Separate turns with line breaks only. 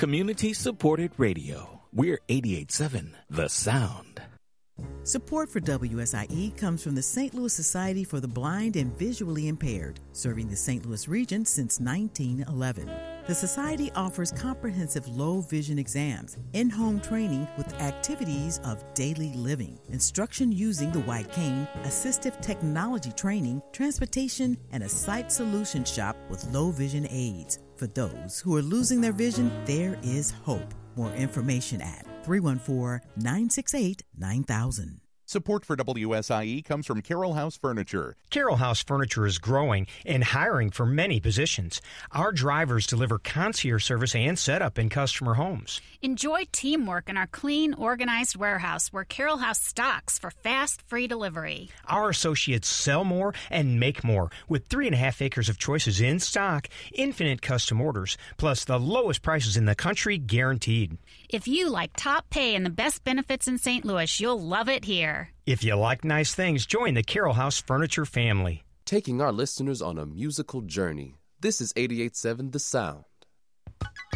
Community-supported radio. We're 88.7 The Sound.
Support for WSIE comes from the St. Louis Society for the Blind and Visually Impaired, serving the St. Louis region since 1911. The Society offers comprehensive low vision exams, in-home training with activities of daily living, instruction using the white cane, assistive technology training, transportation, and a sight solution shop with low vision aids. For those who are losing their vision, there is hope. More information at 314-968-9000.
Support for WSIE comes from Carroll House Furniture.
Carroll House Furniture is growing and hiring for many positions. Our drivers deliver concierge service and setup in customer homes.
Enjoy teamwork in our clean, organized warehouse where Carroll House stocks for fast, free delivery.
Our associates sell more and make more with 3.5 acres of choices in stock, infinite custom orders, plus the lowest prices in the country guaranteed.
If you like top pay and the best benefits in St. Louis, you'll love it here.
If you like nice things, join the Carroll House Furniture family.
Taking our listeners on a musical journey. This is 88.7 The Sound.